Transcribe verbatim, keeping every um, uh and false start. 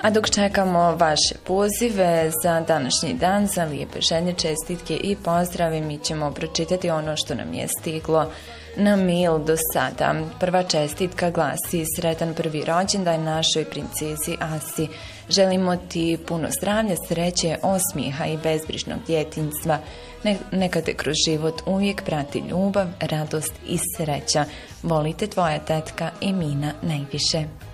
A dok čekamo vaše pozive za današnji dan, za lijepe želje, čestitke i pozdrave, mi ćemo pročitati ono što nam je stiglo na mail do sada. Prva čestitka glasi: sretan prvi rođendan našoj princezi Asi. Želimo ti puno zdravlja, sreće, osmijeha i bezbrižnog djetinjstva. Neka te kroz život uvijek prati ljubav, radost i sreća. Volite, tvoja tetka Emina najviše.